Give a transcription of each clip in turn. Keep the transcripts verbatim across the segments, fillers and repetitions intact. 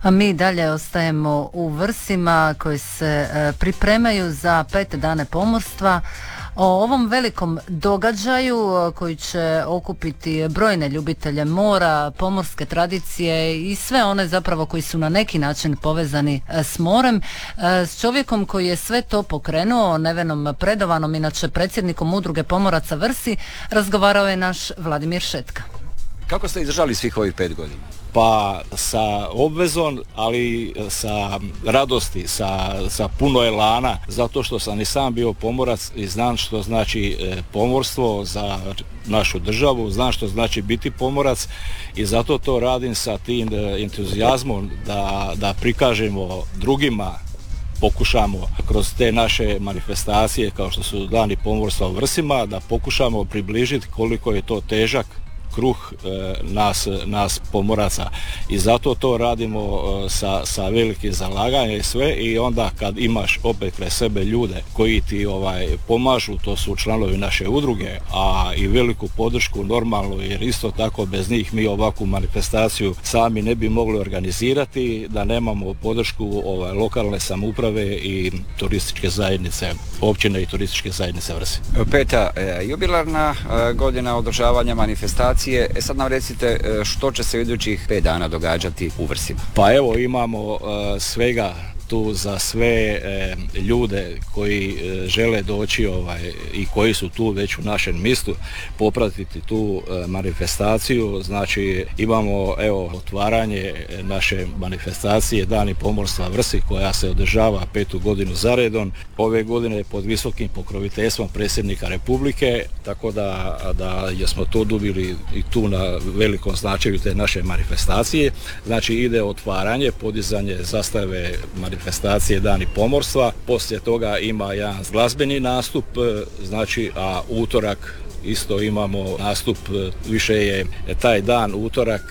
A mi dalje ostajemo u Vrsima koji se pripremaju za pet dane pomorstva. O ovom velikom događaju koji će okupiti brojne ljubitelje mora, pomorske tradicije i sve one zapravo koji su na neki način povezani s morem, s čovjekom koji je sve to pokrenuo, Nevenom Predovanom, inače predsjednikom Udruge pomoraca Vrsi, razgovarao je naš Vladimir Šetka. Kako ste izdržali svih ovih pet godina? Pa sa obvezom, ali sa radosti, sa, sa puno elana, zato što sam i sam bio pomorac i znam što znači pomorstvo za našu državu, znam što znači biti pomorac i zato to radim sa tim entuzijazmom da, da prikažemo drugima, pokušamo kroz te naše manifestacije kao što su Dani pomorstva u Vrsima, da pokušamo približiti koliko je to težak kruh e, nas, nas pomoraca i zato to radimo e, sa, sa velikim zalaganjem i sve i onda kad imaš opet kraj sebe ljude koji ti ovaj pomažu, to su članovi naše udruge, a i veliku podršku normalno, jer isto tako bez njih mi ovakvu manifestaciju sami ne bi mogli organizirati da nemamo podršku ovaj, lokalne samouprave i turističke zajednice, općine i turističke zajednice Vrsi. Peta e, jubilarna e, godina održavanja manifestacije. E sad nam recite što će se u idućih pet dana događati u Vrsima. Pa evo imamo uh, svega tu za sve e, ljude koji e, žele doći ovaj, i koji su tu već u našem mjestu popratiti tu e, manifestaciju. Znači imamo evo otvaranje naše manifestacije Dani pomorstva Vrsi koja se održava petu godinu za redom. Ove godine pod visokim pokroviteljstvom predsjednika Republike, tako da, da smo to dobili i tu na velikom značaju te naše manifestacije. Znači ide otvaranje, podizanje zastave manifestacije manifestacije Dani pomorstva, poslije toga ima jedan glazbeni nastup, znači, a utorak isto imamo nastup, više je taj dan utorak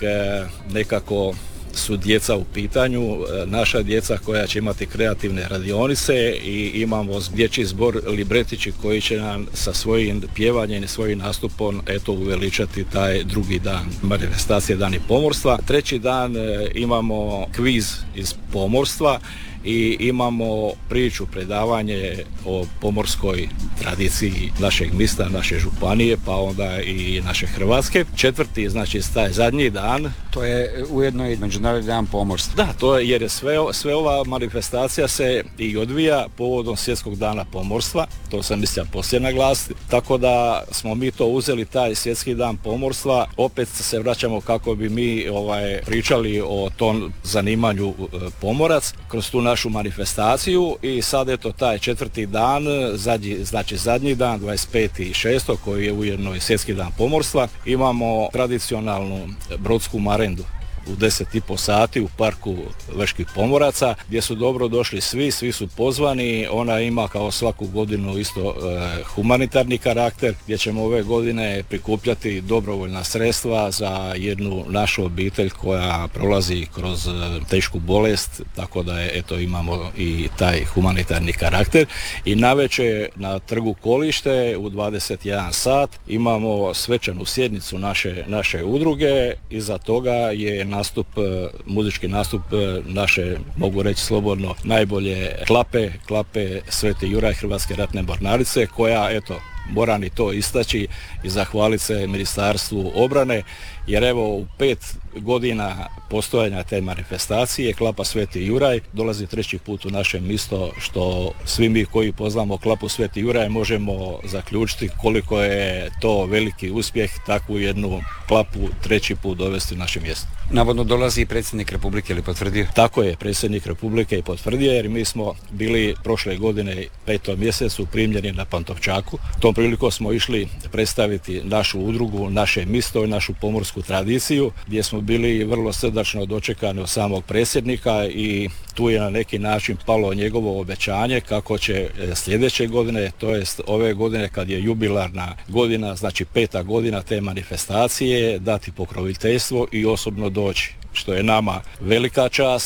nekako su djeca u pitanju, naša djeca koja će imati kreativne radionice i imamo dječji zbor Libretići koji će nam sa svojim pjevanjem i svojim nastupom eto uveličati taj drugi dan manifestacije Dani pomorstva. Treći dan imamo kviz iz pomorstva i imamo priču, predavanje o pomorskoj tradiciji našeg mista, naše županije, pa onda i naše Hrvatske. Četvrti, znači taj zadnji dan. To je ujedno i Međunarodni dan pomorstva. Da, to je jer je sve, sve ova manifestacija se i odvija povodom Svjetskog dana pomorstva, to sam mislio poslije naglasiti, tako da smo mi to uzeli taj Svjetski dan pomorstva, opet se vraćamo kako bi mi ovaj, pričali o tom zanimanju pomorac kroz tu našu manifestaciju i sad eto taj četvrti dan, zadnji, znači zadnji dan dvadeset peti šestog koji je ujedno i Svjetski dan pomorstva, imamo tradicionalnu brodsku marendu u deset i po sati u parku Veških pomoraca gdje su dobro došli svi, svi su pozvani. Ona ima kao svaku godinu isto e, humanitarni karakter gdje ćemo ove godine prikupljati dobrovoljna sredstva za jednu našu obitelj koja prolazi kroz e, tešku bolest, tako da je, eto imamo i taj humanitarni karakter. I navečer na trgu Kolište u dvadeset jedan sat imamo svečanu sjednicu naše, naše udruge. Iza toga je nastup, muzički nastup naše, mogu reći slobodno, najbolje klape, klape Sveti Juraj Hrvatske ratne mornarice, koja, eto, moram i to istaći i zahvaliti se Ministarstvu obrane, jer evo u pet godina postojanja te manifestacije klapa Sveti Juraj dolazi treći put u naše mjesto, što svi mi koji poznamo klapu Sveti Juraj možemo zaključiti koliko je to veliki uspjeh takvu jednu klapu treći put dovesti u naše mjesto. Navodno dolazi i predsjednik Republike, ili potvrdio? Tako je, predsjednik Republike i potvrdio, jer mi smo bili prošle godine petom mjesecu primljeni na Pantovčaku. Tom prilikom smo išli predstaviti našu udrugu, naše mjesto i našu pomorsku tradiciju, gdje smo bili vrlo srdačno dočekani od samog predsjednika i tu je na neki način palo njegovo obećanje kako će sljedeće godine, to jest ove godine kad je jubilarna godina, znači peta godina te manifestacije, dati pokroviteljstvo i osobno doći, što je nama velika čast.